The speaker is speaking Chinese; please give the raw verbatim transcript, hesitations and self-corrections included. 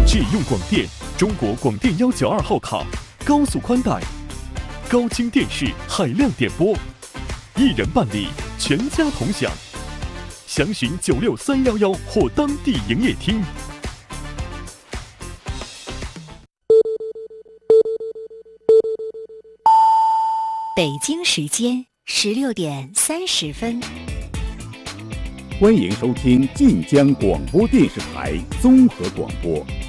借用广电中国广电幺九二号卡，高速宽带，高清电视海量点播，一人办理，全家同享。详询九六三幺幺或当地营业厅。 北京时间十六点三十分， 欢迎收听晋江广播电视台综合广播。